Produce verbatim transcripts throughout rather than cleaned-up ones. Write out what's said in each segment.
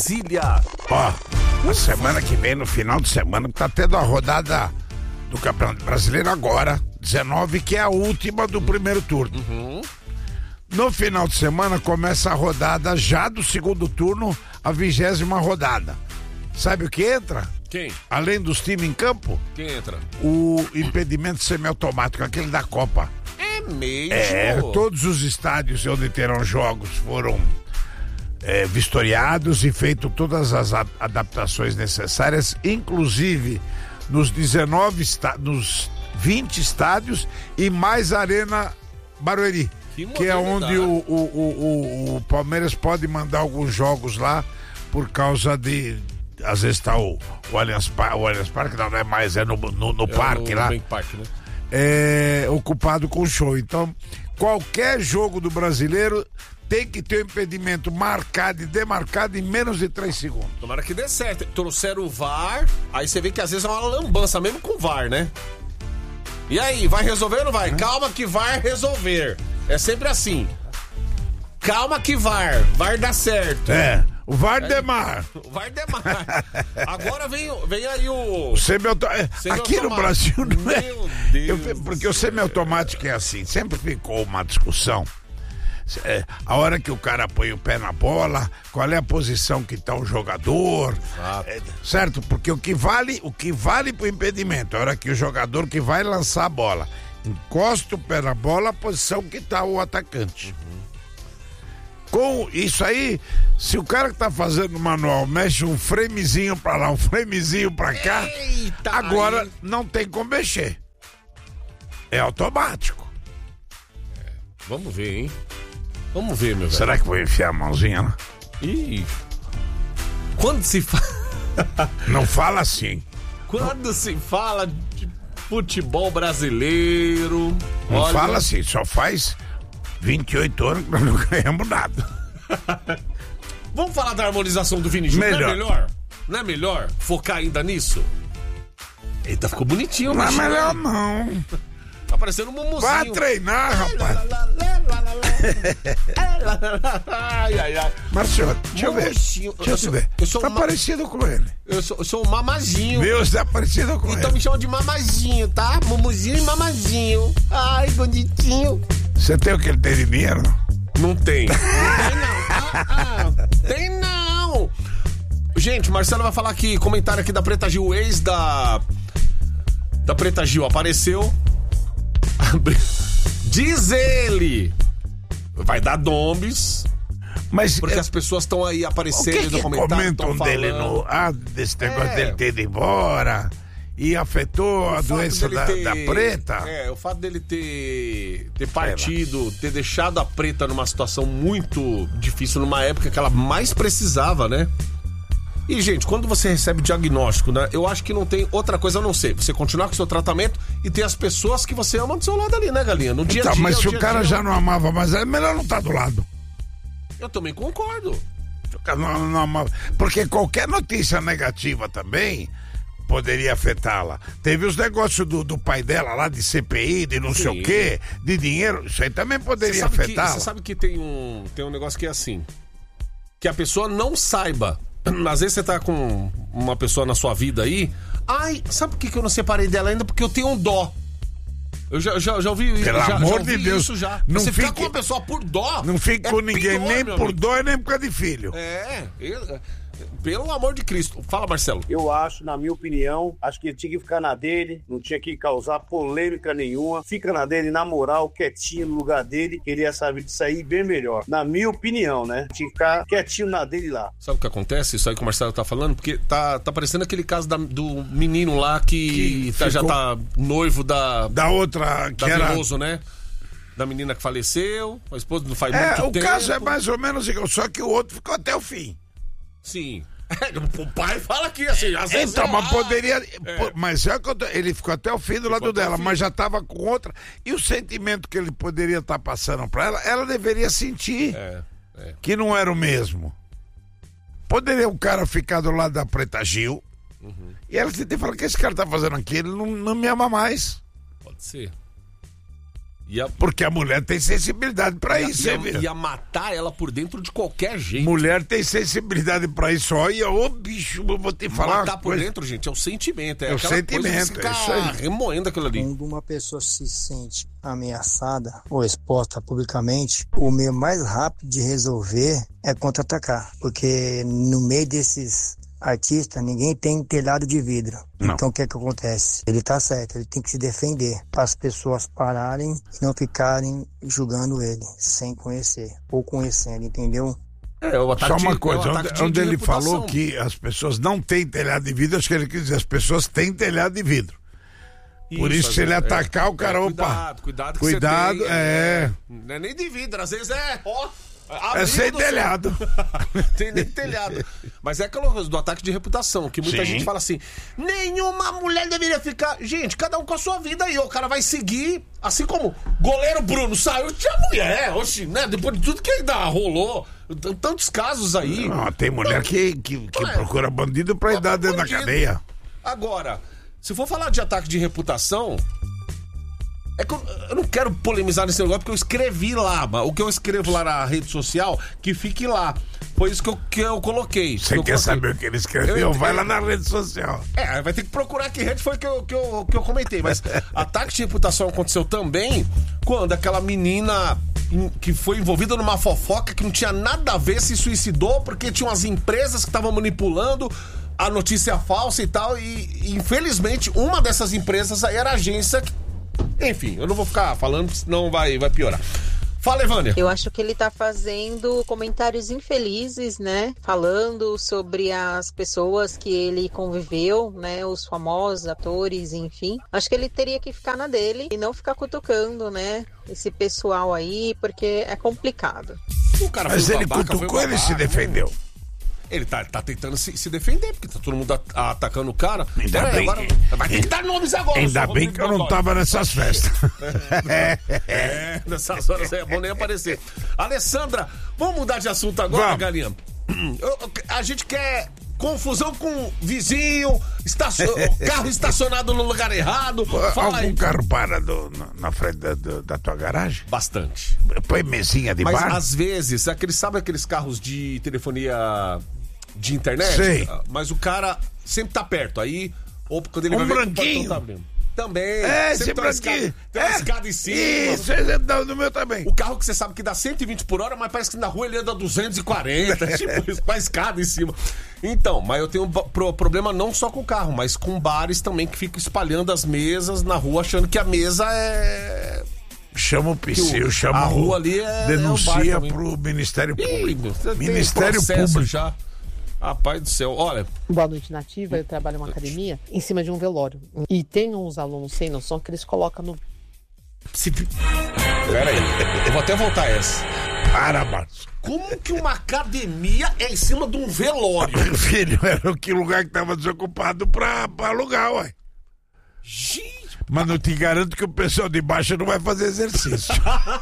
Brasília. Ó, a semana que vem, no final de semana, tá tendo a rodada do Campeonato Brasileiro agora, dezenove, que é a última do primeiro turno. Uhum. No final de semana começa a rodada já do segundo turno, a vigésima rodada. Sabe o que entra? Quem? Além dos times em campo? Quem entra? O impedimento semiautomático, aquele da Copa. É mesmo? É, todos os estádios onde terão jogos foram é, vistoriados e feito todas as a- adaptações necessárias, inclusive nos dezenove, está- nos vinte estádios e mais a Arena Barueri, Que que é onde modernidade. o, o, o, o- o Palmeiras pode mandar alguns jogos lá por causa de... Às vezes está o, o Allianz Parque, o Allianz Parque não, não é mais, é no, no, no É parque no lá. Bank Park, né? É, ocupado com show. Então, qualquer jogo do brasileiro tem que ter o impedimento marcado e demarcado em menos de três segundos. Tomara que dê certo. Trouxeram o V A R, aí você vê que às vezes é uma lambança mesmo com o V A R, né? E aí, vai resolver ou não vai? Calma que vai resolver. É sempre assim. Calma que V A R, vai dar certo. É, o V A R Demar. Vai demais. Agora vem, vem aí o... O semiautomático. Aqui no Semiautomático. Brasil não é. Meu Deus Eu- do porque o céu. semiautomático é assim, sempre ficou uma discussão. É, a hora que o cara põe o pé na bola, qual é a posição que está o jogador, Exato. é, certo? Porque o que vale, o que vale pro impedimento, a hora que o jogador que vai lançar a bola encosta o pé na bola, a posição que está o atacante. Com isso aí, se o cara que tá fazendo o manual mexe um framezinho pra lá, um framezinho pra cá, Eita, agora aí. não tem como mexer. É automático. Vamos ver, hein? Vamos ver, meu velho. Será que vou enfiar a mãozinha lá? Ih. Quando se fala... Não fala assim. Quando se fala de futebol brasileiro... Não olha, fala assim, só faz vinte e oito anos que nós não ganhamos nada. Vamos falar da harmonização do Vini Júnior? Não é Melhor. melhor? Não é melhor focar ainda nisso? Eita, ficou bonitinho, Não é bicho, né? melhor não. Tá parecendo um mumuzinho. Vai treinar, rapaz. Ai, ai, ai. Marcelo, deixa eu ver. Mumuzinho. Deixa eu Eu te sou- ver. eu sou Tá uma- parecido com ele. Eu sou, eu sou um mamazinho. Meu, você tá parecido com Então ele. me chamam de mamazinho, tá? Mumuzinho e mamazinho. Ai, bonitinho. Você tem o que ele tem de dinheiro? Não tem. Não tem, não. Ah, ah, tem não. Gente, Marcelo vai falar aqui, comentário aqui da Preta Gil, o ex da... Da Preta Gil apareceu. Diz ele. Vai dar dombes. Mas Porque é, as pessoas estão aí o aparecendo que, no que comentário. tão comentam dele falando. no. Ah, desse negócio É. dele ter ido embora e afetou a O fato doença dele da, ter- da preta? É, o fato dele ter, ter partido, ter deixado a preta numa situação muito difícil, numa época que ela mais precisava, né? E, gente, quando você recebe diagnóstico, né? Eu acho que não tem outra coisa a não ser você continuar com o seu tratamento e ter as pessoas que você ama do seu lado ali, né, Galinha? No dia a Tá, dia. mas se dia o a cara dia, já não amava mais, é melhor não estar do lado. Eu também concordo. Se o cara não, não amava. Porque qualquer notícia negativa também poderia afetá-la. Teve os negócios do, do pai dela lá de C P I, de não sei Sim. o quê, de dinheiro. Isso aí também Você poderia sabe, que, afetá-la. você sabe que tem um, tem um negócio que é assim. Que a pessoa não saiba. Às vezes você tá com uma pessoa na sua vida aí. Ai, sabe por que que eu não separei dela ainda? Porque eu tenho um dó. Eu já, já, já ouvi Pelo já, amor já ouvi de Deus, isso já. não Você ficar fique- com uma pessoa por dó. Não fique é com ninguém, pior, nem meu por amigo. dó e nem por causa de filho. É, eu- pelo amor de Cristo. Fala, Marcelo. Eu acho, na minha opinião, acho que ele tinha que ficar na dele, não tinha que causar polêmica nenhuma. Fica na dele, na moral, quietinho no lugar dele, que ele ia saber de sair bem melhor. Na minha opinião, né? Tinha que ficar quietinho na dele lá. Sabe o que acontece? Isso aí que o Marcelo tá falando? Porque tá, tá parecendo aquele caso da- do menino lá que, Que tá- já ficou- tá noivo da, Da outra que da era. Veloso, né? Da menina que faleceu, a esposa não faz É, muito o tempo. caso é mais ou menos igual, só que o outro ficou até o fim. Sim. O pai fala aqui assim, às vezes. Então, é, mas ah, poderia. É. pô, Mas é que eu tô- ele ficou até o fim do lado até o dela, fim. mas já estava com outra. E o sentimento que ele poderia estar passando para ela, ela deveria sentir É, é. que não era o mesmo. Poderia o cara ficar do lado da Preta Gil Uhum. e ela sentir e falar: o que esse cara tá fazendo aqui? Ele não, não me ama mais. Pode ser. Ia... Porque a mulher tem sensibilidade pra ia, isso, ia, hein, ia matar ela por dentro de qualquer jeito. Mulher tem sensibilidade pra isso. Olha, ô bicho, eu vou te falar. Matar por coisa... dentro, gente, é o sentimento. É, é o sentimento, coisa é isso aí. Remoendo aquilo ali. Quando uma pessoa se sente ameaçada ou exposta publicamente, o meio mais rápido de resolver é contra-atacar. Porque no meio desses artista, ninguém tem telhado de vidro. Não. Então o que é que acontece? Ele tá certo, ele tem que se defender para as pessoas pararem e não ficarem julgando ele sem conhecer ou conhecendo, entendeu? É, o ataque Só uma de, coisa, onde, de, onde de ele reputação. Falou que as pessoas não têm telhado de vidro, acho que ele quis dizer, as pessoas têm telhado de vidro. Isso, Por isso, se ele é, atacar, o cara, é, opa, cuidado, cuidado que cuidado, você tem, é... Não é nem de vidro, às vezes é... Ó, é sem telhado. Tem nem telhado. Mas é aquela coisa do ataque de reputação, que muita Sim. gente fala assim, nenhuma mulher deveria ficar... Gente, cada um com a sua vida aí, o cara vai seguir, assim como goleiro Bruno saiu, tinha mulher, oxe, né? Depois de tudo que ainda rolou, tantos casos aí. Não, tem mulher Mas, que, que, que é, procura bandido pra ir dar dentro da cadeia. Agora, se for falar de ataque de reputação... É que eu, eu não quero polemizar nesse negócio porque eu escrevi lá, o que eu escrevo lá na rede social, que fique lá. Foi isso que eu, que eu coloquei. Você que quer coloquei. saber o que ele escreveu? Eu, vai eu, lá na rede social. É, vai ter que procurar que rede foi que eu, que eu, que eu comentei. Mas ataque de reputação aconteceu também quando aquela menina que foi envolvida numa fofoca que não tinha nada a ver se suicidou porque tinha umas empresas que estavam manipulando a notícia falsa e tal. E, e infelizmente uma dessas empresas aí era a agência que... Enfim, eu não vou ficar falando, senão vai, vai piorar. Fala, Evânia. Eu acho que ele tá fazendo comentários infelizes, né? Falando sobre as pessoas que ele conviveu, né? Os famosos atores, enfim. Acho que ele teria que ficar na dele e não ficar cutucando, né? Esse pessoal aí, porque é complicado. O cara Mas foi ele babaca, cutucou, foi ele se defendeu. Ele tá, tá tentando se, se defender, porque tá todo mundo a, atacando o cara. Ainda Agora, bem agora, que... vai ter que dar nomes agora. Ainda bem que eu não tava nessas festas. É, é, nessas horas é bom nem aparecer. Alessandra, vamos mudar de assunto agora, vamos. Galinha? A gente quer confusão com vizinho, estacion... carro estacionado no lugar errado. Fala Algum aí. carro para do, na frente da, do, da tua garagem? Bastante. Põe mesinha de Mas, bar? Mas às vezes, aqueles, sabe aqueles carros de telefonia de internet? Sei. Mas o cara sempre tá perto. Aí, ou quando ele um vai ver branquinho. que o portão tá abrindo. Também. É, sempre tem uma escada, tem uma é, escada em cima. Isso, é no meu também. O carro que você sabe que dá cento e vinte por hora, mas parece que na rua ele anda duzentos e quarenta, tipo isso, com a escada em cima. Então, mas eu tenho um pro, problema não só com o carro, mas com bares também que ficam espalhando as mesas na rua, achando que a mesa é... Chama o P C, chama a rua ali é... Denuncia é pro Ministério Público. Ih, Ministério Público. Já. Rapaz do céu, olha... Boa noite, Nativa. Eu trabalho em uma academia em cima de um velório. E tem uns alunos sem noção que eles colocam no... Se... Pera aí, eu vou até voltar essa. Para, Marcos. Como que uma academia é em cima de um velório? Filho, era o que lugar que tava desocupado pra, pra alugar, ué. Gente... Mas não te garanto que o pessoal de baixo não vai fazer exercício.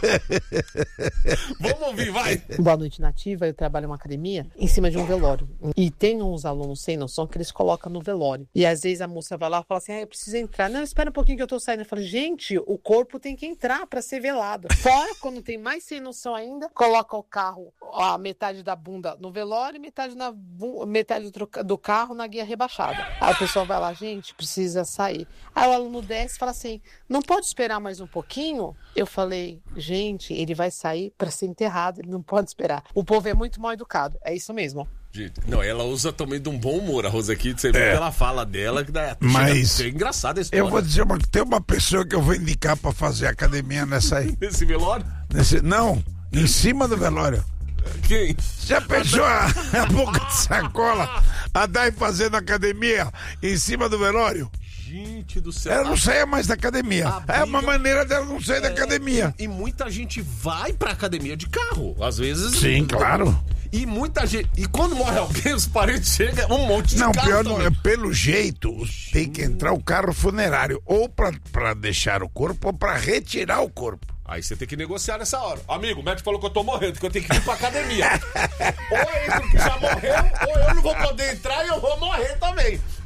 Vamos ouvir, vai. Boa noite, Nativa. Eu trabalho em uma academia em cima de um velório. E tem uns alunos sem noção que eles colocam no velório. E às vezes a moça vai lá e fala assim, ah, eu preciso entrar. Não, espera um pouquinho que eu tô saindo. Eu falo, gente, o corpo tem que entrar pra ser velado. Fora, quando tem mais sem noção ainda, coloca o carro, a metade da bunda no velório e metade, na bu- metade do, do carro na guia rebaixada. Aí o pessoal vai lá, gente, precisa sair. Aí o aluno desce e fala assim, não pode esperar mais um pouquinho? Eu falei, gente, ele vai sair pra ser enterrado, ele não pode esperar. O povo é muito mal educado, é isso mesmo. Não, ela usa também de um bom humor, a Rosa aqui, você vê é. pela fala dela, que dá, mas é engraçada a história. Eu vou dizer, uma, tem uma pessoa que eu vou indicar pra fazer academia nessa aí. Nesse velório? Nesse, não, em cima do velório. Quem? Já pensou a, a boca de sacola a dar e fazendo academia em cima do velório? Gente do céu. Ela não saia mais da academia. Briga... É uma maneira dela não sair é, da academia. E, e muita gente vai pra academia de carro, às vezes. Sim, claro. E muita gente. E quando morre alguém, os parentes chegam um monte de não, carro. Pior, não, é pelo jeito, tem que entrar o carro funerário. Ou pra, pra deixar o corpo, ou pra retirar o corpo. Aí você tem que negociar nessa hora. Amigo, o médico falou que eu tô morrendo, que eu tenho que ir pra academia. Ou é isso que já morreu, ou eu não vou poder entrar e eu vou morrer também.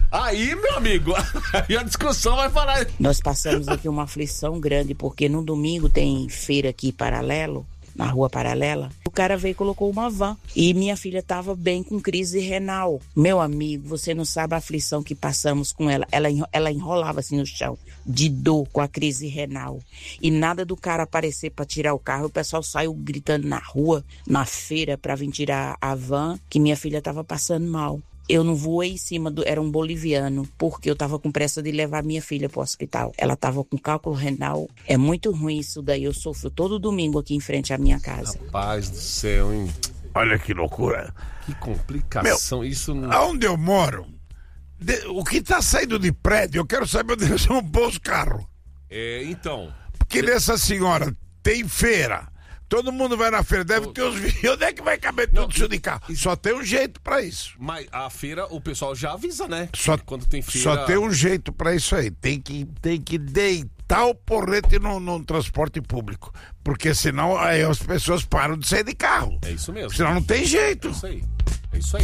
Aí, meu amigo, aí a discussão vai parar. Nós passamos aqui uma aflição grande, porque no domingo tem feira aqui paralelo, na rua paralela. O cara veio e colocou uma van. E minha filha estava bem com crise renal. Meu amigo, você não sabe a aflição que passamos com ela. Ela, ela enrolava assim no chão, de dor com a crise renal. E nada do cara aparecer para tirar o carro. O pessoal saiu gritando na rua, na feira, para vir tirar a van, que minha filha estava passando mal. Eu não voei em cima do... Era um boliviano, porque eu tava com pressa de levar minha filha pro hospital. Ela tava com cálculo renal. É muito ruim isso daí. Eu sofro todo domingo aqui em frente à minha casa. Rapaz do céu, hein? Olha que loucura. Que complicação. Meu, isso não... Aonde eu moro, de... o que tá saindo de prédio, eu quero saber onde eles vão pôr os carros. É, então... Porque nessa senhora tem feira. Todo mundo vai na feira, deve ter os vídeos. Onde é que vai caber tudo isso de carro? Só tem um jeito pra isso. Mas a feira, o pessoal já avisa, né? Só, quando tem feira... Só tem um jeito pra isso aí. Tem que, tem que deitar o porrete no, no transporte público. Porque senão aí as pessoas param de sair de carro. É isso mesmo. Senão não tem jeito. É isso aí. É isso aí.